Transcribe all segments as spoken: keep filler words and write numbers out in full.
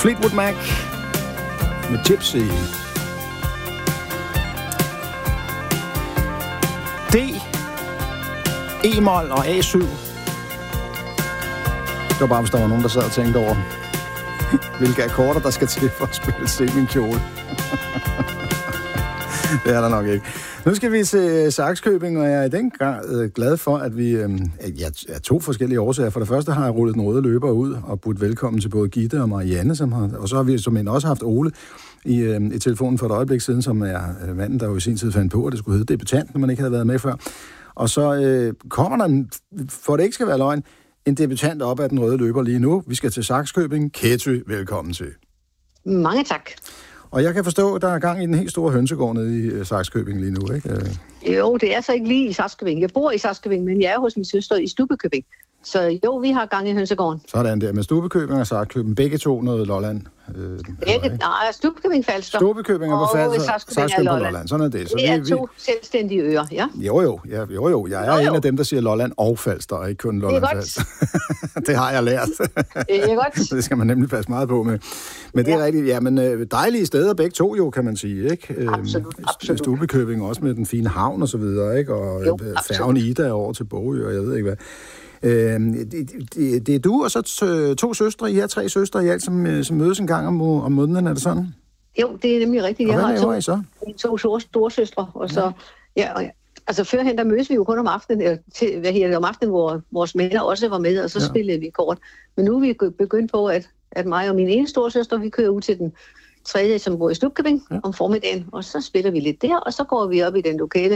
Fleetwood Mac med Gypsy. D, E-mol og A syv. Det var bare, hvis der var nogen, der sad og tænkte over, hvilke akkorder, der skal til for at spille Se min kjole. Det er der nok ikke. Nu skal vi til Sakskøbing, og jeg er i den grad glad for, at vi... Øh, ja, er to forskellige årsager. For det første har jeg rullet den røde løber ud og budt velkommen til både Gitte og Marianne, som har, og så har vi som også haft Ole i, øh, i telefonen for et øjeblik siden, som er øh, manden, der jo i sin tid fandt på, at det skulle hedde debutant, når man ikke havde været med før. Og så øh, kommer der, en, for det ikke skal være løgn, en debutant op af den røde løber lige nu. Vi skal til Sakskøbing. Ketty, velkommen til. Mange tak. Og jeg kan forstå, at der er gang i den helt store hønsegård nede i uh, Sakskøbing lige nu, ikke? Uh... Jo, det er så ikke lige i Sakskøbing. Jeg bor i Sakskøbing, men jeg er hos min søster i Stubbekøbing. Så jo, vi har gang i hønsegården. Sådan der, med Stubbekøbing og Sakskøbing. Begge to noget Lolland. Øh, Begge, nej, Stubbekøbing Falster. Stubbekøbing er på Falster, Sakskøbing på Lolland. Sådan er det. Så det er vi, to vi... selvstændige øer, ja. Jo, jo, ja, jo, jo. Jeg er jo, jo. en af dem, der siger Lolland og Falster, og ikke kun Lolland Falster. Det har jeg lært. Det er godt. Det skal man nemlig passe meget på med. Men det er ja. rigtigt, ja, men dejlige steder begge to jo, kan man sige, ikke? Absolut, absolut. Stubbekøbing også med den fine havn og så videre, ikke? Og jo, færgen Ida over til Bogø, og jeg ved ikke hvad. Øh, det, det, det er du og så t- to søstre, I har tre søstre i alt, som, som mødes en gang om, om måneden, er det sådan? Jo, det er nemlig rigtigt. Jeg har to, I så? to store, store søstre, og så, ja, ja og, altså førhen, der mødes vi jo kun om aftenen, eller til, hvad hedder det, om aftenen, hvor vores mænd også var med, og så ja. spillede vi kort. Men nu er vi begyndt på, at, at mig og min ene store søster, vi kører ud til den tredje, som bor i Stubbekøbing ja. om formiddagen, og så spiller vi lidt der, og så går vi op i den lokale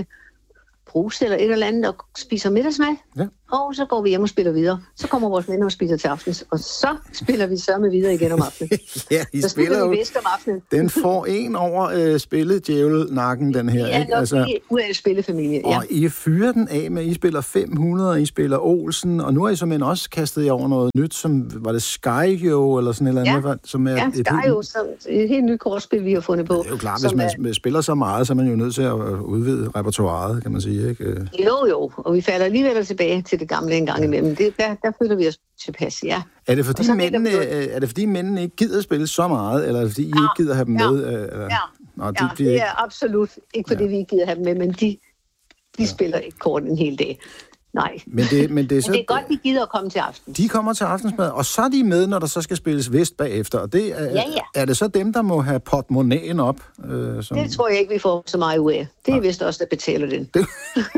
brus eller et eller andet og spiser middagsmad, ja. og så går vi hjem og spiller videre. Så kommer vores venner og spiser til aftens, og så spiller vi sørme videre igen om aftenen. ja, I så spiller jo. Vi om aftenen. Den får en over øh, spilledjævel-nakken, den her. Ja, ikke? Altså, ud af spillefamilie, ja. Og I fyrer den af med, I spiller fem hundrede, og I spiller Olsen, og nu har I som en også kastet jer over noget nyt, som var det Skyjo, eller sådan et eller andet? Ja, som er ja Skyjo, som et helt nyt kortspil, vi har fundet på. Det er jo klart, hvis man er... spiller så meget, så er man jo nødt til at udvide repertoireet, kan man sige, ikke? Jo, jo, og vi falder alligevel tilbage til det gamle en gang imellem. Det, der, der føler vi os tilpas, ja. Er det fordi mændene, er det fordi mændene ikke gider spille så meget, eller er det fordi I ja, ikke gider have dem ja, med? Eller? Ja, Nå, de, ja de, det er absolut ikke fordi ja. vi ikke gider have dem med, men de, de ja. spiller ikke kort en hel dag. Nej. Men det, men det, er, så, men det er godt, de gider at komme til aften. De kommer til aftensmad, og så er de med, når der så skal spilles vest bagefter. Og det er, ja, ja. er det så dem, der må have portemonnaien op? Øh, som... Det tror jeg ikke, vi får så meget ud af. Det er vist også, der betaler den. Det...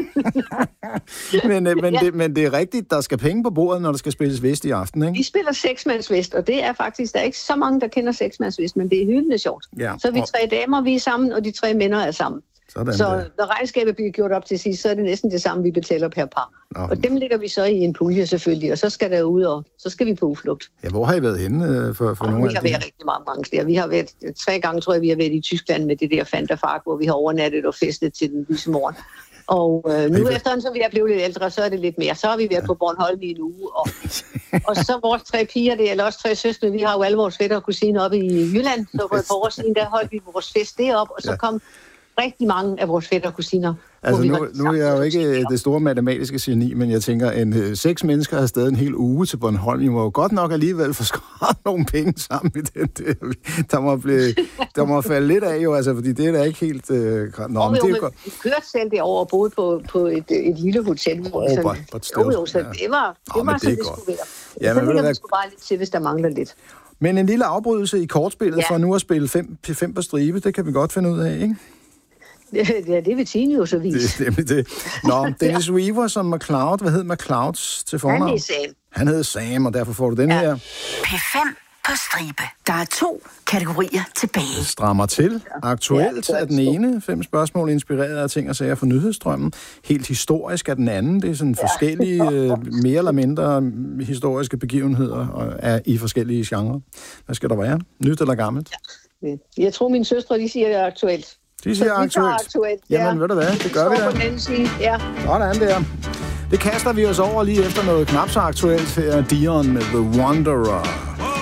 men, men, ja. det, men det er rigtigt, der skal penge på bordet, når der skal spilles vest i aften, ikke? Vi spiller seksmands vest, og det er faktisk, der er ikke så mange, der kender seksmands vest, men det er hyldende sjovt. Ja. Så vi tre damer, vi er sammen, og de tre mænd er sammen. Sådan så der. Når regnskabet bliver gjort op til sidst, så er det næsten det samme, vi betaler per par. Nå. Og dem lægger vi så i en pulje selvfølgelig, og så skal der ud, og så skal vi på udflugt. Ja, hvor har I været henne for, for nogle af Vi har været rigtig mange mange steder. Vi har været, tre gange tror jeg, vi har været i Tyskland med det der Fanta Fark, hvor vi har overnattet og festet til den lyse morgen. Og øh, nu efterhånden, som vi er blevet lidt ældre, så er det lidt mere. Så har vi været ja. på Bornholm i en uge. Og, og så vores tre piger, det er eller også tre søstre, vi har jo alle vores fætter og kusiner oppe i Jylland. Så for et par år siden, der holdt vi vores fest derop, og så ja. kom rigtig mange af vores fætter og kusiner. Altså nu, nu er jeg jo ikke det store matematiske geni, men jeg tænker, en øh, seks mennesker har stadig en hel uge til Bornholm. I må jo godt nok alligevel få skåret nogle penge sammen i den der. Der må, blive, der må falde lidt af jo, altså, fordi det er da ikke helt... Øh, nå, oh, men jo, det er godt. Vi kørte selv derovre og boede på, på et, et lille hotel. Oh, sådan, but, but jo, jo, så ja. det var, det oh, var sådan, det, det skulle være. Ja, så ligger vi sgu bare lidt til, hvis der mangler lidt. Men en lille afbrydelse i kortspillet ja. for nu at spille fem, fem på stribe, det kan vi godt finde ud af, ikke? Ja, det vil Tine jo så vise. Det, det, det. Nå, Dennis ja. Weaver som McCloud. Hvad hed McCloud til fornavn? Han hed Sam. Han hed Sam, og derfor får du den ja. her. P fem på stribe. Der er to kategorier tilbage. Strammer til. Aktuelt ja, er den ene. Fem spørgsmål inspireret af ting og sager fra nyhedsstrømmen. Helt historisk er den anden. Det er sådan ja. forskellige, mere eller mindre historiske begivenheder og er i forskellige genrer. Hvad skal der være? Nyt eller gammelt? Ja. Jeg tror, mine søstre, de siger, det er aktuelt. De siger aktuelt. aktuelt. Ja. Jamen, ved du hvad? Det gør vi da. Ja. Sådan der. Det kaster vi os over lige efter noget knap så aktuelt her. Dion med The Wanderer.